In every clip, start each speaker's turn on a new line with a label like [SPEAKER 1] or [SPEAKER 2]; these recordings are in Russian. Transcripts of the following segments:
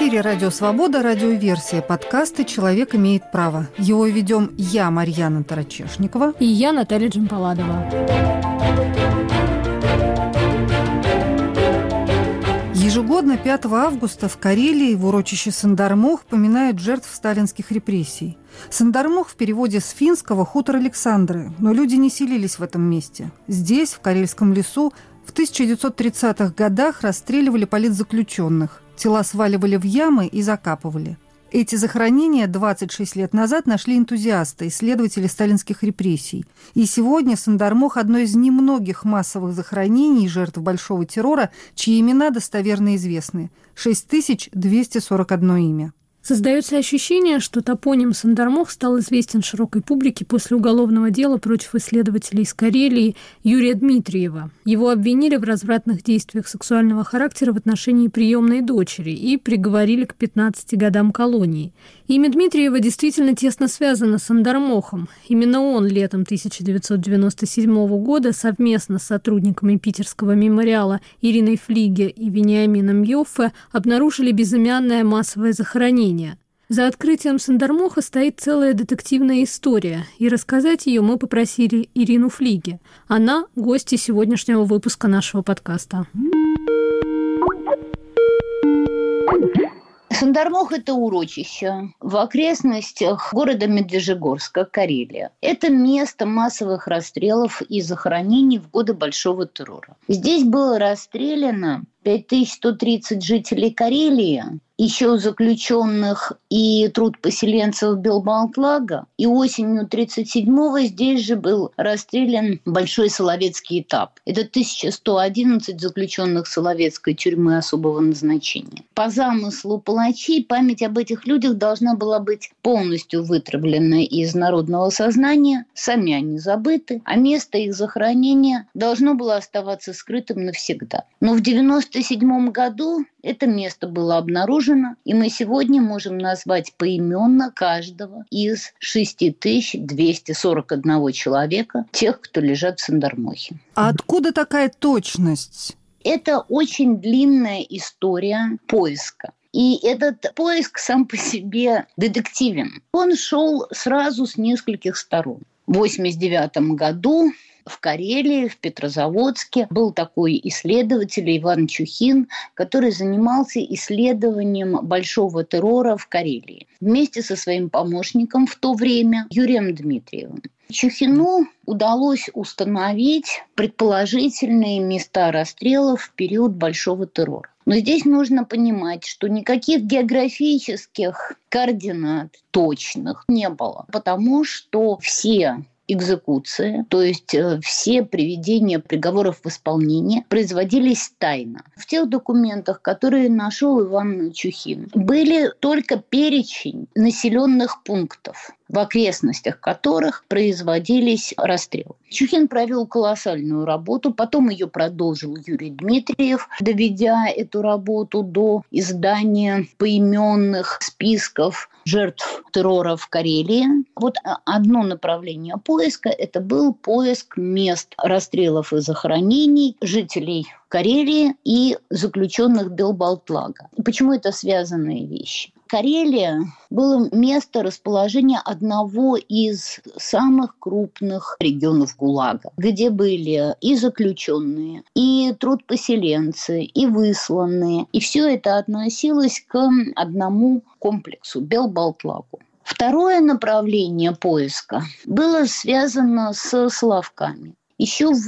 [SPEAKER 1] эфире «Радио Свобода», радиоверсия подкаста «Человек имеет право». Его ведем я, Марьяна Тарачешникова.
[SPEAKER 2] И я, Наталья Джампаладова.
[SPEAKER 1] Ежегодно 5 августа в Карелии в урочище Сандармох поминают жертв сталинских репрессий. Сандармох в переводе с финского «хутор Александры», но люди не селились в этом месте. Здесь, в Карельском лесу, в 1930-х годах расстреливали политзаключенных. Тела сваливали в ямы и закапывали. Эти захоронения 26 лет назад нашли энтузиасты, исследователи сталинских репрессий. И сегодня Сандармох – одно из немногих массовых захоронений жертв Большого террора, чьи имена достоверно известны – 6241 имя.
[SPEAKER 2] Создается ощущение, что топоним Сандармох стал известен широкой публике после уголовного дела против исследователя из Карелии Юрия Дмитриева. Его обвинили в развратных действиях сексуального характера в отношении приемной дочери и приговорили к 15 годам колонии. Имя Дмитриева действительно тесно связано с Сандармохом. Именно он летом 1997 года совместно с сотрудниками питерского мемориала Ириной Флиге и Вениамином Йоффе обнаружили безымянное массовое захоронение. За открытием Сандармоха стоит целая детективная история, и рассказать ее мы попросили Ирину Флиге. Она – гостья сегодняшнего выпуска нашего подкаста.
[SPEAKER 3] Сандармох – это урочище в окрестностях города Медвежьегорска, Карелия. Это место массовых расстрелов и захоронений в годы Большого террора. Здесь было расстреляно 5130 жителей Карелии, еще заключенных и труд поселенцев Белбалтлага. И осенью 1937-го здесь же был расстрелян Большой Соловецкий этап. Это 1111 заключенных Соловецкой тюрьмы особого назначения. По замыслу палачей память об этих людях должна была быть полностью вытравлена из народного сознания. Сами они забыты, а место их захоронения должно было оставаться скрытым навсегда. Но в 1997 году это место было обнаружено, и мы сегодня можем назвать поименно каждого из 6241 человека, тех, кто лежат в Сандармохе.
[SPEAKER 1] А откуда такая точность?
[SPEAKER 3] Это очень длинная история поиска. И этот поиск сам по себе детективен. Он шел сразу с нескольких сторон. В 1989 году в Карелии, в Петрозаводске, был такой исследователь Иван Чухин, который занимался исследованием большого террора в Карелии вместе со своим помощником в то время Юрием Дмитриевым. Чухину удалось установить предположительные места расстрелов в период Большого террора. Но здесь нужно понимать, что никаких географических координат точных не было, потому что все экзекуции, то есть все приведения приговоров в исполнение, производились тайно. В тех документах, которые нашел Иван Чухин, были только перечень населенных пунктов, в окрестностях которых производились расстрелы. Чухин провел колоссальную работу, потом ее продолжил Юрий Дмитриев, доведя эту работу до издания поименных списков жертв террора в Карелии. Вот одно направление поиска – это был поиск мест расстрелов и захоронений жителей Карелии и заключенных Белбалтлага. Почему это связанные вещи? Карелия было место расположения одного из самых крупных регионов ГУЛАГа, где были и заключенные, и трудпоселенцы, и высланные. И все это относилось к одному комплексу – Белбалтлагу. Второе направление поиска было связано с Соловками. Еще в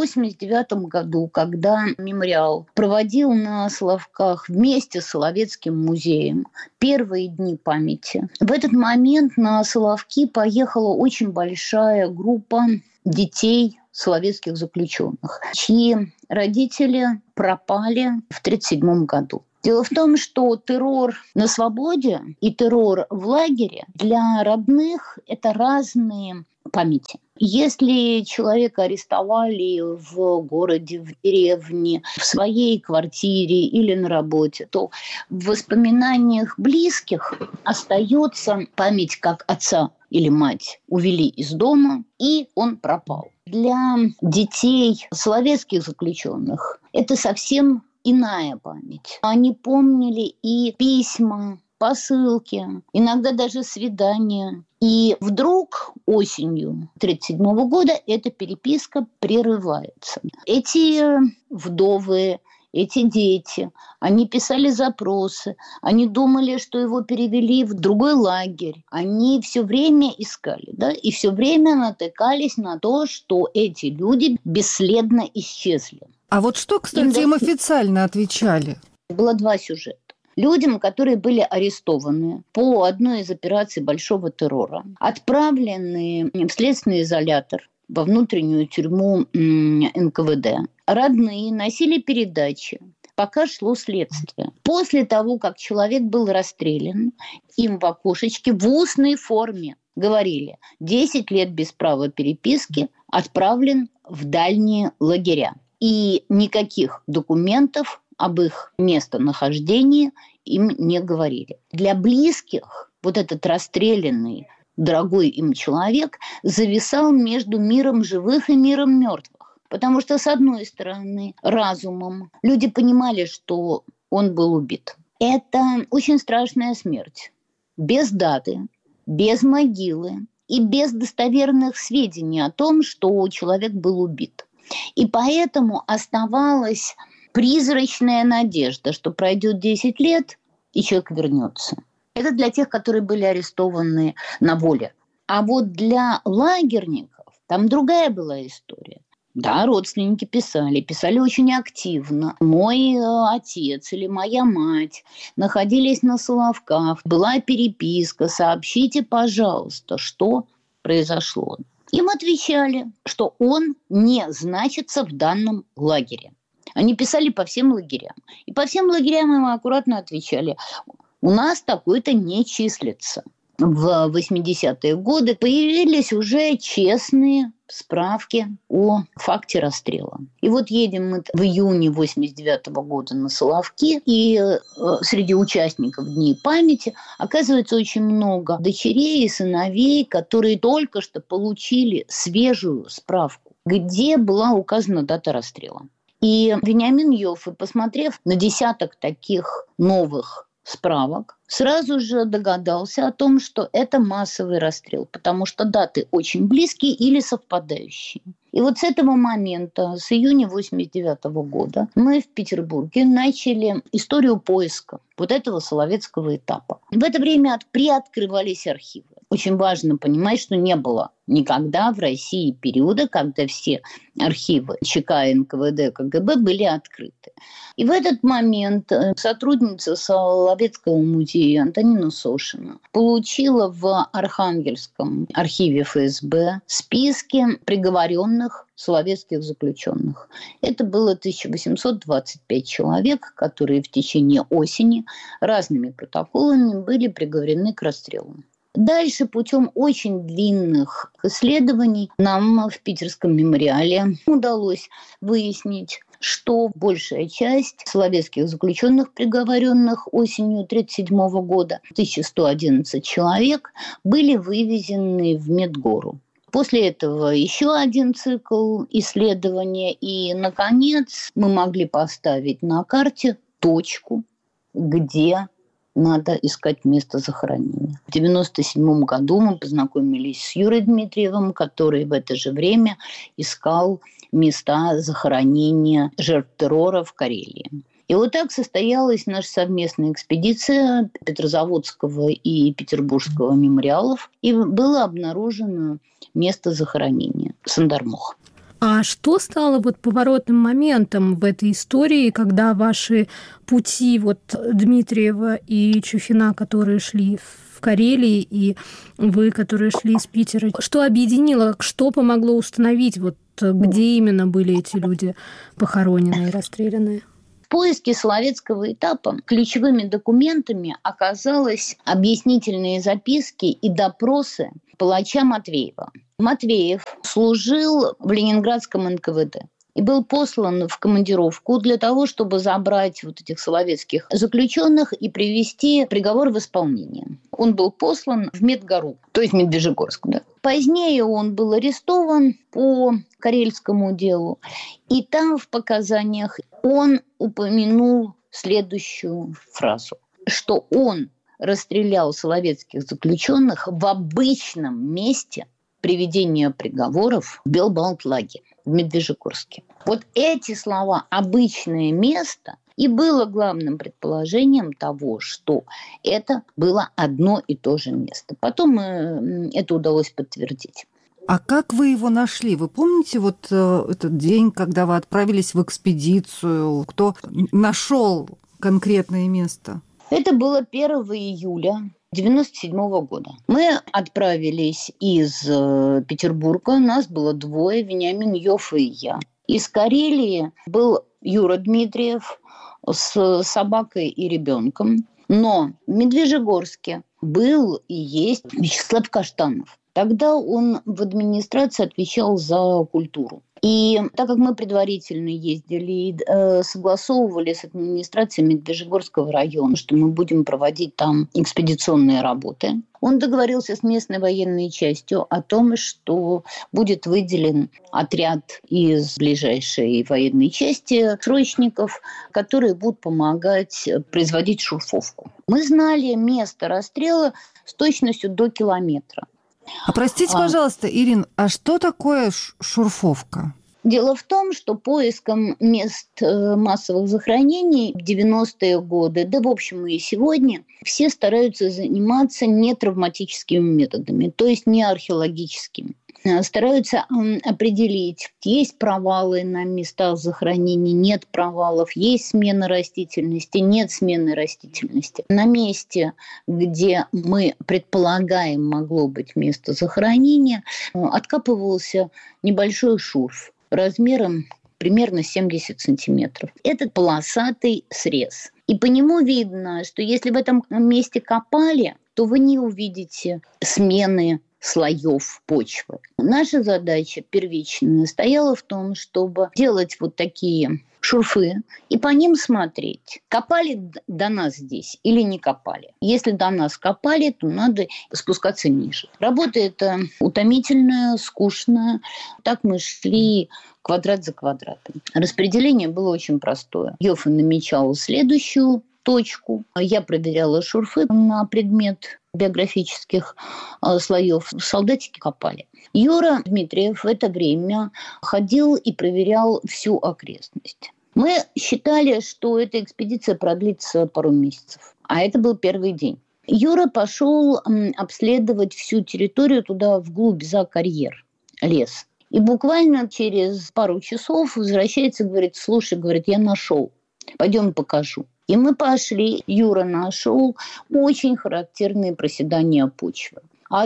[SPEAKER 3] 1989 году, когда мемориал проводил на Соловках вместе с Соловецким музеем первые дни памяти, в этот момент на Соловки поехала очень большая группа детей соловецких заключенных, чьи родители пропали в 1937 году. Дело в том, что террор на свободе и террор в лагере для родных – это разные памяти. Если человека арестовали в городе, в деревне, в своей квартире или на работе, то в воспоминаниях близких остается память, как отца или мать увели из дома, и он пропал. Для детей соловецких заключенных это совсем иная память. Они помнили и письма, посылки, иногда даже свидания. И вдруг осенью 1937 года эта переписка прерывается. Эти вдовы, эти дети, они писали запросы, они думали, что его перевели в другой лагерь. Они все время искали, да, и все время натыкались на то, что эти люди бесследно исчезли.
[SPEAKER 1] А вот что, кстати, им официально отвечали?
[SPEAKER 3] Было 2 сюжета. Людям, которые были арестованы по одной из операций большого террора, отправлены в следственный изолятор, во внутреннюю тюрьму НКВД. Родные носили передачи, пока шло следствие. После того, как человек был расстрелян, им в окошечке в устной форме говорили: 10 лет без права переписки, отправлен в дальние лагеря. И никаких документов об их местонахождении им не говорили. Для близких вот этот расстрелянный, дорогой им человек зависал между миром живых и миром мертвых. Потому что, с одной стороны, разумом люди понимали, что он был убит. Это очень страшная смерть. Без даты, без могилы и без достоверных сведений о том, что человек был убит. И поэтому оставалась призрачная надежда, что пройдет 10 лет, и человек вернется. Это для тех, которые были арестованы на воле. А вот для лагерников там другая была история. Да, родственники писали очень активно. Мой отец или моя мать находились на Соловках, была переписка, сообщите, пожалуйста, что произошло. Им отвечали, что он не значится в данном лагере. Они писали по всем лагерям. И по всем лагерям им аккуратно отвечали: у нас такой-то не числится. В 80-е годы появились уже честные справки о факте расстрела. И вот едем мы в июне 89 года на Соловки, и среди участников Дней памяти оказывается очень много дочерей и сыновей, которые только что получили свежую справку, где была указана дата расстрела. И Вениамин Йоффе, посмотрев на десяток таких новых справок, сразу же догадался о том, что это массовый расстрел, потому что даты очень близкие или совпадающие. И вот с этого момента, с июня 1989 года, мы в Петербурге начали историю поиска вот этого соловецкого этапа. В это время приоткрывались архивы. Очень важно понимать, что не было никогда в России периода, когда все архивы ЧК, НКВД, КГБ были открыты. И в этот момент сотрудница Соловецкого музея Антонина Сошина получила в Архангельском архиве ФСБ списки приговоренных соловецких заключенных. Это было 1825 человек, которые в течение осени разными протоколами были приговорены к расстрелу. Дальше путем очень длинных исследований нам в Питерском мемориале удалось выяснить, что большая часть соловецких заключенных, приговоренных осенью 1937 года, 1111 человек, были вывезены в Медгору. После этого еще один цикл исследования. И, наконец, мы могли поставить на карте точку, где надо искать место захоронения. В 1997 году мы познакомились с Юрием Дмитриевым, который в это же время искал места захоронения жертв террора в Карелии. И вот так состоялась наша совместная экспедиция Петрозаводского и Петербургского мемориалов, и было обнаружено место захоронения – Сандармох.
[SPEAKER 2] А что стало вот поворотным моментом в этой истории, когда ваши пути вот Дмитриева и Чухина, которые шли в Карелии, и вы, которые шли из Питера, что объединило, что помогло установить, вот где именно были эти люди похоронены и расстреляны?
[SPEAKER 3] В поиске соловецкого этапа ключевыми документами оказалось объяснительные записки и допросы палача Матвеева. Матвеев служил в Ленинградском НКВД и был послан в командировку для того, чтобы забрать вот этих соловецких заключенных и привести приговор в исполнение. Он был послан в Медгору, то есть Медвежьегорск. Да. Позднее он был арестован по карельскому делу. И там в показаниях он упомянул следующую фразу, что он расстрелял соловецких заключенных в обычном месте приведения приговоров в Белбаут-лагере в Медвежьегорске. Вот эти слова «обычное место» и было главным предположением того, что это было одно и то же место. Потом это удалось подтвердить.
[SPEAKER 1] А как вы его нашли? Вы помните вот этот день, когда вы отправились в экспедицию? Кто нашел конкретное место?
[SPEAKER 3] Это было 1 июля 1997 года. Мы отправились из Петербурга. Нас было двое, Вениамин Йоффе и я. Из Карелии был Юра Дмитриев с собакой и ребенком. Но в Медвежьегорске был и есть Вячеслав Каштанов. Тогда он в администрации отвечал за культуру. И так как мы предварительно ездили и согласовывали с администрацией Медвежьегорского района, что мы будем проводить там экспедиционные работы, он договорился с местной военной частью о том, что будет выделен отряд из ближайшей военной части срочников, которые будут помогать производить шурфовку. Мы знали место расстрела с точностью до километра.
[SPEAKER 1] А простите, пожалуйста, Ирин, а что такое шурфовка?
[SPEAKER 3] Дело в том, что поиском мест массовых захоронений в 90-е годы, да в общем и сегодня, все стараются заниматься нетравматическими методами, то есть не археологическими. Стараются определить, есть провалы на местах захоронений, нет провалов, есть смена растительности, нет смены растительности. На месте, где мы предполагаем могло быть место захоронения, откапывался небольшой шурф размером примерно 70 сантиметров. Это полосатый срез. И по нему видно, что если в этом месте копали, то вы не увидите смены слоев почвы. Наша задача первичная стояла в том, чтобы делать вот такие шурфы и по ним смотреть, копали до нас здесь или не копали. Если до нас копали, то надо спускаться ниже. Работа эта утомительная, скучная. Так мы шли квадрат за квадратом. Распределение было очень простое. Йоффе намечал следующую точку. Я проверяла шурфы на предмет биографических слоев. Солдатики копали. Юра Дмитриев в это время ходил и проверял всю окрестность. Мы считали, что эта экспедиция продлится пару месяцев. А это был первый день. Юра пошел обследовать всю территорию туда вглубь, за карьер, лес. И буквально через пару часов возвращается и говорит: слушай, говорит, я нашел, пойдем покажу. И мы пошли, Юра нашел очень характерные проседания почвы.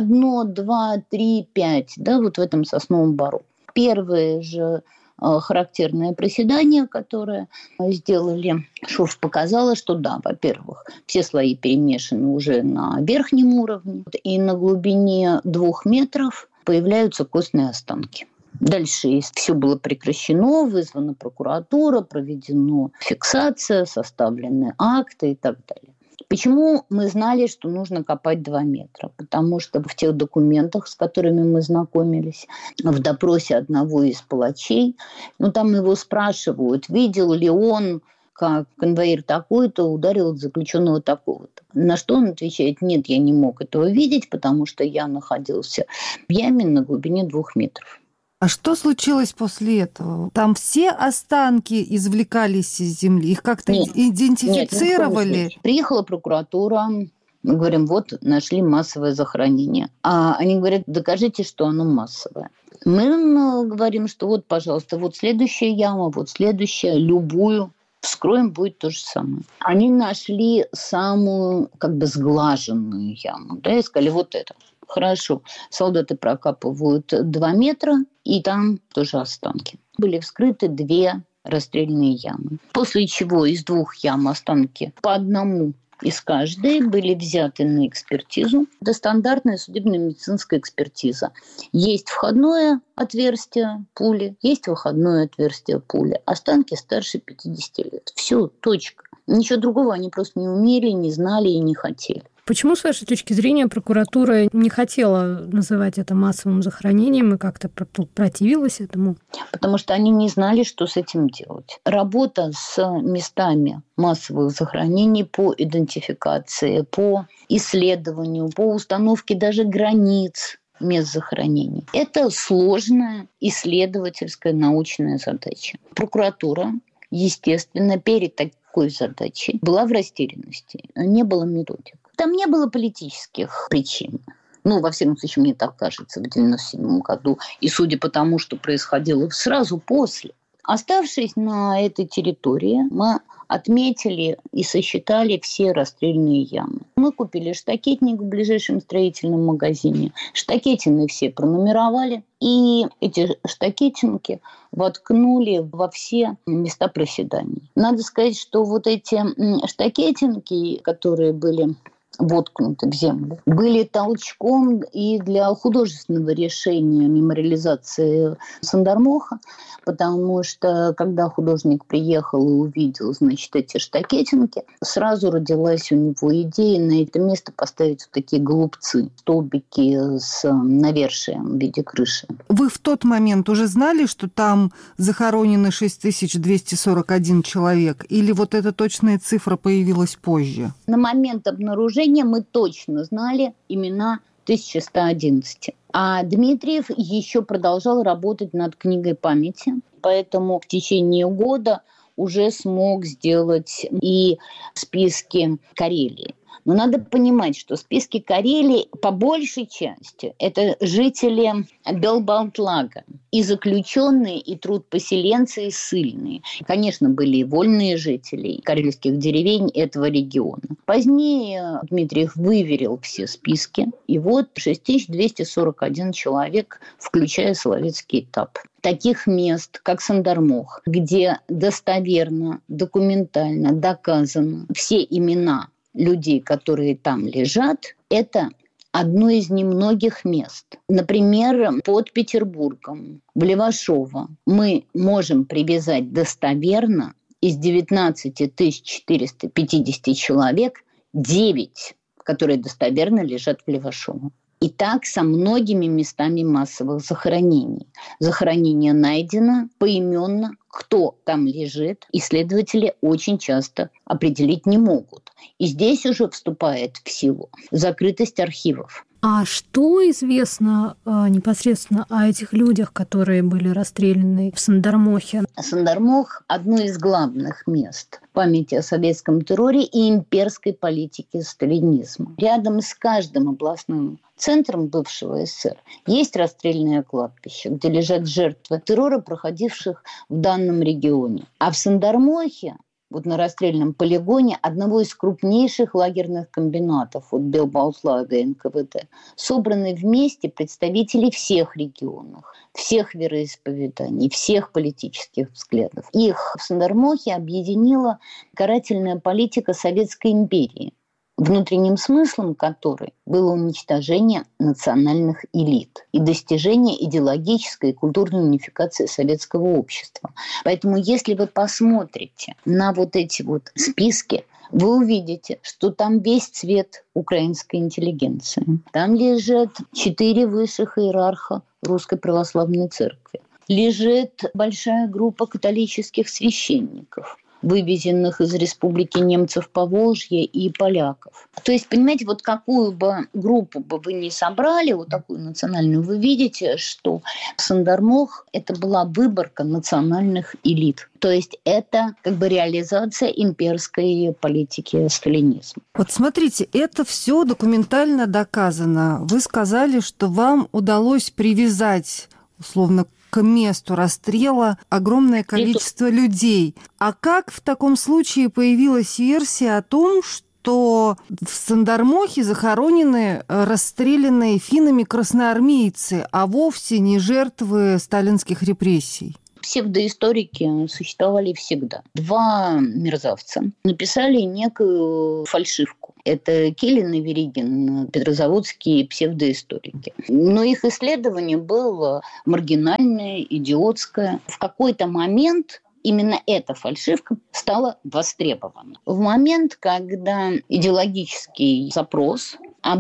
[SPEAKER 3] 1, 2, 3, 5, да, вот в этом сосновом бору. Первое же характерное проседание, которое сделали, шурф показало, что да, во-первых, все слои перемешаны уже на верхнем уровне, и на глубине 2 метров появляются костные останки. Дальше все было прекращено, вызвана прокуратура, проведена фиксация, составлены акты и так далее. Почему мы знали, что нужно копать 2 метра? Потому что в тех документах, с которыми мы знакомились, в допросе одного из палачей, там его спрашивают, видел ли он, как конвоир такой-то ударил заключенного такого-то. На что он отвечает: нет, я не мог этого видеть, потому что я находился в яме на глубине 2 метров.
[SPEAKER 1] А что случилось после этого? Там все останки извлекались из земли? Их как-то идентифицировали?
[SPEAKER 3] Нет. Приехала прокуратура, мы говорим: вот нашли массовое захоронение. А они говорят: докажите, что оно массовое. Мы говорим, что вот, пожалуйста, вот следующая яма, вот следующая, любую. Вскроем, будет то же самое. Они нашли самую сглаженную яму, да, и сказали: вот это. Хорошо, солдаты прокапывают 2 метра, и там тоже останки. Были вскрыты 2 расстрельные ямы. После чего из 2 ям останки по одному из каждой были взяты на экспертизу. Это стандартная судебно-медицинская экспертиза. Есть входное отверстие пули, есть выходное отверстие пули. Останки старше 50 лет. Все, точка. Ничего другого они просто не умели, не знали и не хотели.
[SPEAKER 2] Почему, с вашей точки зрения, прокуратура не хотела называть это массовым захоронением и как-то противилась этому?
[SPEAKER 3] Потому что они не знали, что с этим делать. Работа с местами массовых захоронений по идентификации, по исследованию, по установке даже границ мест захоронений. Это сложная исследовательская научная задача. Прокуратура, естественно, перед такой задачей была в растерянности. Не было методик. Там не было политических причин. Во всяком случае, мне так кажется, в 1997 году. И судя по тому, что происходило сразу после. Оставшись на этой территории, мы отметили и сосчитали все расстрельные ямы. Мы купили штакетник в ближайшем строительном магазине. Штакетины все пронумеровали. И эти штакетинки воткнули во все места проседаний. Надо сказать, что вот эти штакетинки, которые были воткнуты в землю, были толчком и для художественного решения мемориализации Сандармоха, потому что, когда художник приехал и увидел, эти штакетинки, сразу родилась у него идея на это место поставить вот такие голубцы, столбики с навершием в виде крыши.
[SPEAKER 1] Вы в тот момент уже знали, что там захоронены 6241 человек? Или вот эта точная цифра появилась позже?
[SPEAKER 3] На момент обнаружения мы точно знали имена 1111. А Дмитриев еще продолжал работать над книгой памяти, поэтому в течение года уже смог сделать и списки Карелии. Но надо понимать, что списки Карелии по большей части это жители Белбалтлага, и заключенные, и трудпоселенцы, и ссыльные. Конечно, были и вольные жители карельских деревень этого региона. Позднее Дмитриев выверил все списки, и вот 6241 человек, включая Соловецкий этап. Таких мест, как Сандармох, где достоверно, документально доказано все имена людей, которые там лежат, это одно из немногих мест. Например, под Петербургом, в Левашово, мы можем привязать достоверно из 19 450 человек 9, которые достоверно лежат в Левашово. И так со многими местами массовых захоронений. Захоронение найдено поименно, кто там лежит, исследователи очень часто определить не могут. И здесь уже вступает в силу закрытость архивов.
[SPEAKER 2] А что известно непосредственно о этих людях, которые были расстреляны в Сандармохе?
[SPEAKER 3] Сандармох – одно из главных мест памяти о советском терроре и имперской политике сталинизма. Рядом с каждым областным центром бывшего СССР есть расстрельное кладбище, где лежат жертвы террора, проходивших в данном регионе. А в Сандармохе, вот на расстрельном полигоне одного из крупнейших лагерных комбинатов от Белбалтлага и НКВД, собраны вместе представители всех регионов, всех вероисповеданий, всех политических взглядов. Их в Сандармохе объединила карательная политика Советской империи, внутренним смыслом которой было уничтожение национальных элит и достижение идеологической и культурной унификации советского общества. Поэтому если вы посмотрите на вот эти вот списки, вы увидите, что там весь цвет украинской интеллигенции. Там лежат 4 высших иерарха Русской Православной Церкви. Лежит большая группа католических священников, вывезенных из республики немцев Поволжья и поляков. То есть, понимаете, вот какую бы группу бы вы ни собрали, вот такую национальную, вы видите, что Сандармох – это была выборка национальных элит. То есть это как бы реализация имперской политики сталинизма.
[SPEAKER 1] Вот смотрите, это все документально доказано. Вы сказали, что вам удалось привязать, условно, к месту расстрела огромное количество людей. А как в таком случае появилась версия о том, что в Сандармохе захоронены расстрелянные финнами красноармейцы, а вовсе не жертвы сталинских репрессий?
[SPEAKER 3] Псевдоисторики существовали всегда. 2 мерзавца написали некую фальшивку. Это Килин и Веригин, петрозаводские псевдоисторики. Но их исследование было маргинальное, идиотское. В какой-то момент именно эта фальшивка стала востребована. В момент, когда идеологический запрос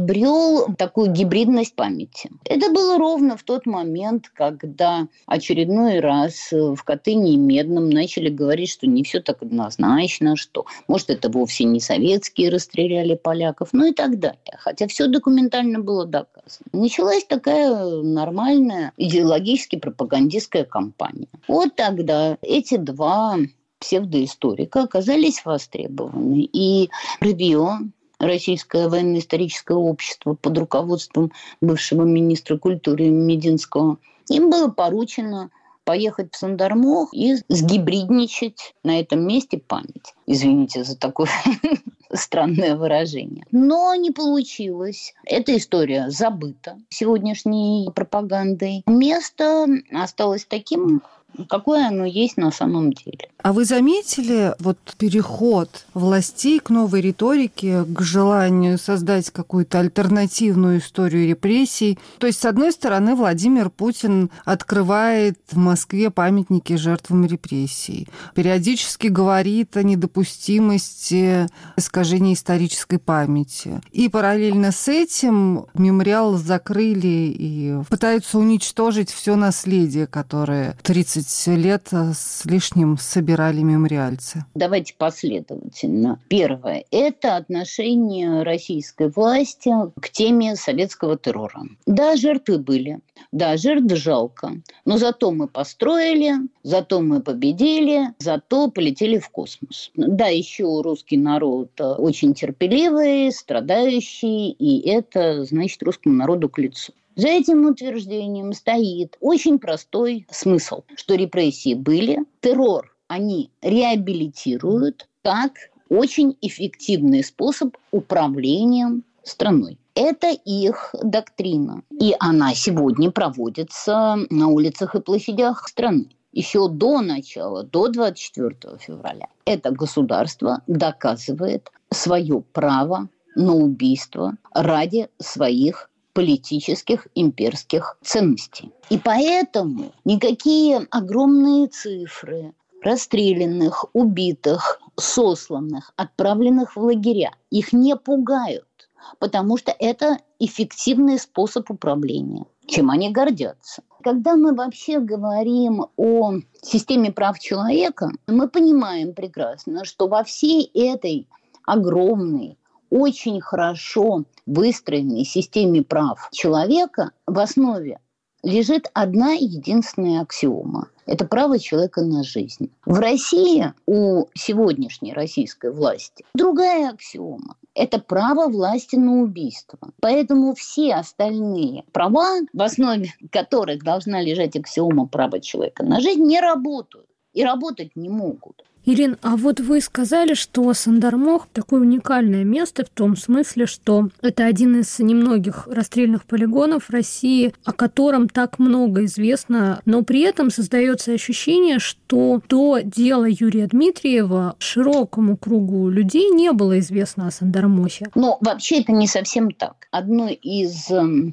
[SPEAKER 3] обрел такую гибридность памяти. Это было ровно в тот момент, когда очередной раз в Катыни и Медном начали говорить, что не все так однозначно, что, может, это вовсе не советские расстреляли поляков, ну и так далее. Хотя все документально было доказано. Началась такая нормальная идеологически-пропагандистская кампания. Вот тогда эти два псевдоисторика оказались востребованы. И РИВИО, Российское военно-историческое общество под руководством бывшего министра культуры Мединского, им было поручено поехать в Сандармох и сгибридничать на этом месте память. Извините за такое странное выражение. Но не получилось. Эта история забыта сегодняшней пропагандой. Место осталось таким, какое оно есть на самом деле.
[SPEAKER 1] А вы заметили переход властей к новой риторике, к желанию создать какую-то альтернативную историю репрессий? То есть, с одной стороны, Владимир Путин открывает в Москве памятники жертвам репрессий, периодически говорит о недопустимости искажения исторической памяти. И параллельно с этим мемориал закрыли и пытаются уничтожить все наследие, которое 30 лет с лишним собирали мемориальцы.
[SPEAKER 3] Давайте последовательно. Первое – это отношение российской власти к теме советского террора. Да, жертвы были. Да, жертв жалко. Но зато мы построили, зато мы победили, зато полетели в космос. Да, еще русский народ очень терпеливый, страдающий, и это, значит, русскому народу к лицу. За этим утверждением стоит очень простой смысл, что репрессии были, террор они реабилитируют как очень эффективный способ управления страной. Это их доктрина. И она сегодня проводится на улицах и площадях страны. Еще до начала, до 24 февраля. Это государство доказывает свое право на убийство ради своих политических имперских ценностей. И поэтому никакие огромные цифры расстрелянных, убитых, сосланных, отправленных в лагеря их не пугают, потому что это эффективный способ управления, чем они гордятся. Когда мы вообще говорим о системе прав человека, мы понимаем прекрасно, что во всей этой огромной, очень хорошо выстроенной системе прав человека в основе лежит одна единственная аксиома. Это право человека на жизнь. В России у сегодняшней российской власти другая аксиома. Это право власти на убийство. Поэтому все остальные права, в основе которых должна лежать аксиома права человека на жизнь, не работают и работать не могут.
[SPEAKER 2] Ирина, а вы сказали, что Сандармох – такое уникальное место в том смысле, что это один из немногих расстрельных полигонов России, о котором так много известно, но при этом создается ощущение, что до дела Юрия Дмитриева широкому кругу людей не было известно о Сандармохе.
[SPEAKER 3] Но вообще это не совсем так. Одной из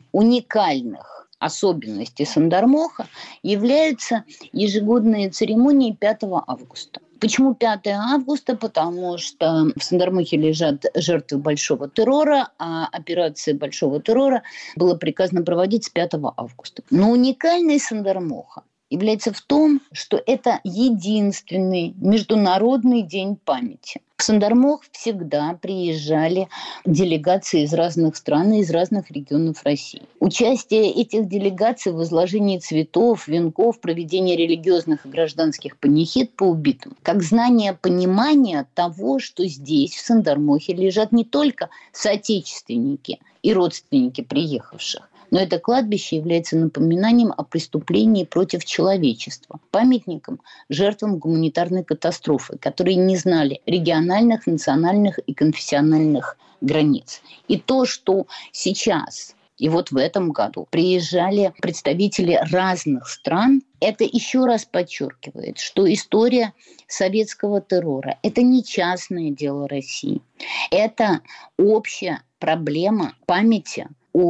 [SPEAKER 3] уникальных особенностей Сандармоха являются ежегодные церемонии 5 августа. Почему 5 августа? Потому что в Сандармохе лежат жертвы большого террора, а операции большого террора было приказано проводить с 5 августа. Но уникальность Сандармоха является в том, что это единственный международный день памяти. В Сандармох всегда приезжали делегации из разных стран и из разных регионов России. Участие этих делегаций в возложении цветов, венков, проведении религиозных и гражданских панихид по убитым, как знание, понимание того, что здесь, в Сандармохе, лежат не только соотечественники и родственники приехавших, но это кладбище является напоминанием о преступлении против человечества, памятником жертвам гуманитарной катастрофы, которые не знали региональных, национальных и конфессиональных границ. И то, что сейчас и в этом году приезжали представители разных стран, это еще раз подчеркивает, что история советского террора – это не частное дело России. Это общая проблема памяти о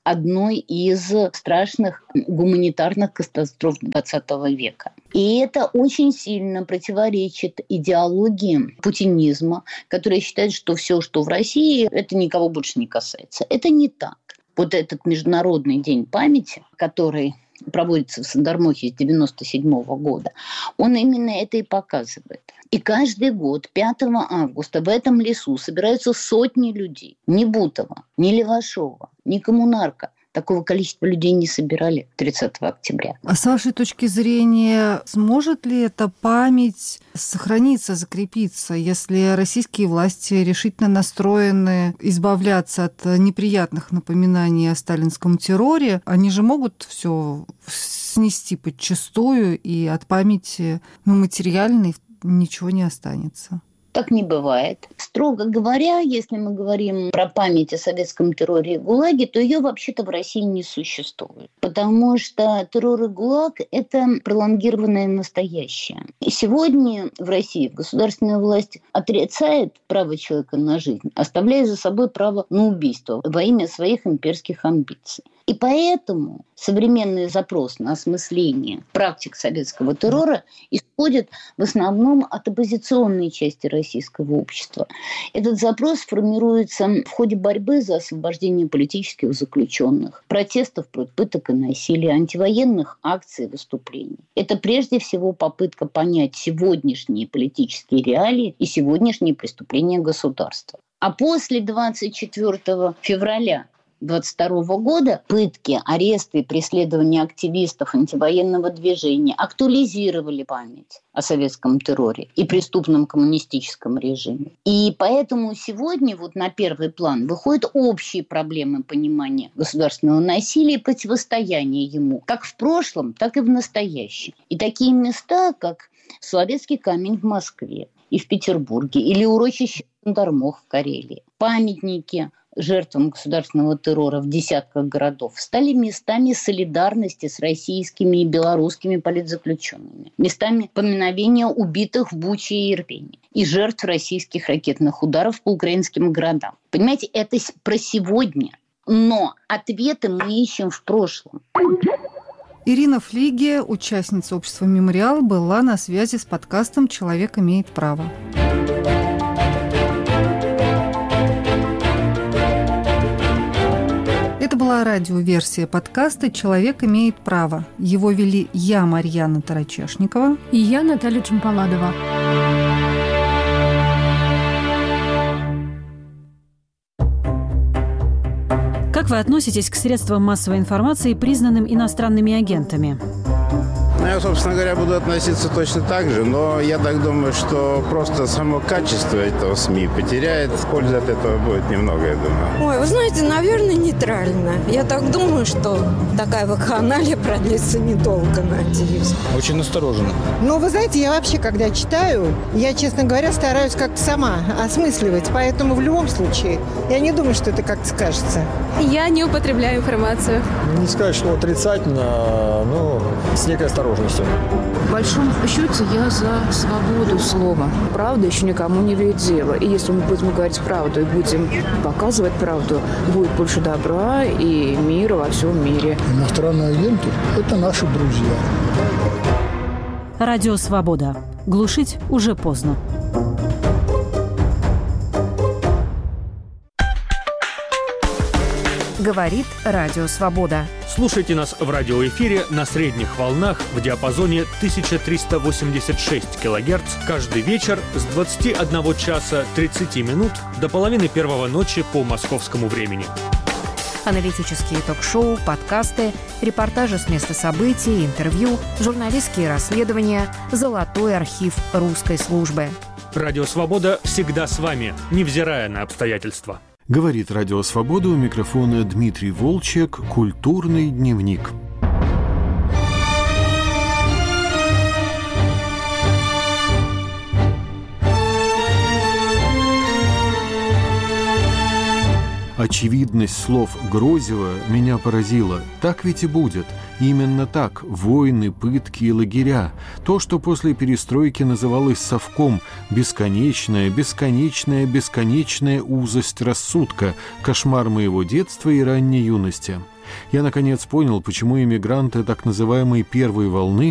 [SPEAKER 3] одной из страшных гуманитарных катастроф XX века. И это очень сильно противоречит идеологии путинизма, которая считает, что все, что в России, это никого больше не касается. Это не так. Вот этот Международный день памяти, который проводится в Сандармохе с 1997 года, он именно это и показывает. И каждый год, 5 августа, в этом лесу собираются сотни людей. Ни Бутова, ни Левашова, ни Коммунарка. Такого количества людей не собирали 30 октября.
[SPEAKER 1] А с вашей точки зрения, сможет ли эта память сохраниться, закрепиться, если российские власти решительно настроены избавляться от неприятных напоминаний о сталинском терроре? Они же могут все снести подчистую, и от памяти материальной ничего не останется.
[SPEAKER 3] Так не бывает. Строго говоря, если мы говорим про память о советском терроре и ГУЛАГе, то ее вообще-то в России не существует. Потому что террор и ГУЛАГ – это пролонгированное настоящее. И сегодня в России государственная власть отрицает право человека на жизнь, оставляя за собой право на убийство во имя своих имперских амбиций. И поэтому современный запрос на осмысление практик советского террора исходит в основном от оппозиционной части российского общества. Этот запрос формируется в ходе борьбы за освобождение политических заключенных, протестов против пыток и насилия, антивоенных акций и выступлений. Это прежде всего попытка понять сегодняшние политические реалии и сегодняшние преступления государства. А после 24 февраля 1922 года пытки, аресты и преследования активистов антивоенного движения актуализировали память о советском терроре и преступном коммунистическом режиме. И поэтому сегодня вот на первый план выходят общие проблемы понимания государственного насилия и противостояния ему, как в прошлом, так и в настоящем. И такие места, как Соловецкий камень в Москве и в Петербурге, или урочище Сандармох в Карелии, памятники жертвам государственного террора в десятках городов, стали местами солидарности с российскими и белорусскими политзаключенными, местами поминовения убитых в Буче и Ирпене и жертв российских ракетных ударов по украинским городам. Понимаете, это про сегодня, но ответы мы ищем в прошлом.
[SPEAKER 1] Ирина Флиге, участница общества «Мемориал», была на связи с подкастом «Человек имеет право». Это была радиоверсия подкаста «Человек имеет право». Его вели я, Марьяна Тарачешникова.
[SPEAKER 2] И я, Наталья Чемпаладова.
[SPEAKER 4] Как вы относитесь к средствам массовой информации, признанным иностранными агентами?
[SPEAKER 5] Я, собственно говоря, буду относиться точно так же, но я так думаю, что просто само качество этого СМИ потеряет, пользы от этого будет немного, я думаю.
[SPEAKER 6] Ой, вы знаете, наверное, нейтрально. Я так думаю, что такая вакханалия продлится недолго, надеюсь.
[SPEAKER 7] Очень настороженно.
[SPEAKER 8] Ну, вы знаете, я вообще, когда читаю, я, честно говоря, стараюсь как-то сама осмысливать, поэтому в любом случае я не думаю, что это как-то скажется.
[SPEAKER 9] Я не употребляю информацию.
[SPEAKER 7] Не сказать, что отрицательно, но с некой осторожностью.
[SPEAKER 10] В большом счете я за свободу слова. Правда еще никому не вредит дело. И если мы будем говорить правду и будем показывать правду, будет больше добра и мира во всем мире.
[SPEAKER 11] Иностранные агенты – это наши друзья.
[SPEAKER 4] Радио «Свобода». Глушить уже поздно.
[SPEAKER 12] Говорит Радио Свобода.
[SPEAKER 13] Слушайте нас в радиоэфире на средних волнах в диапазоне 1386 кГц каждый вечер с 21 часа 30 минут до половины первого ночи по московскому времени.
[SPEAKER 12] Аналитические ток-шоу, подкасты, репортажи с места событий, интервью, журналистские расследования, золотой архив русской службы.
[SPEAKER 13] Радио «Свобода» всегда с вами, невзирая на обстоятельства.
[SPEAKER 14] Говорит Радио Свобода, у микрофона Дмитрий Волчек, «Культурный дневник». Очевидность слов Грозева меня поразила. Так ведь и будет. Именно так. Войны, пытки и лагеря. То, что после перестройки называлось совком. Бесконечная, бесконечная, бесконечная узость рассудка. Кошмар моего детства и ранней юности. Я, наконец, понял, почему иммигранты так называемой первой волны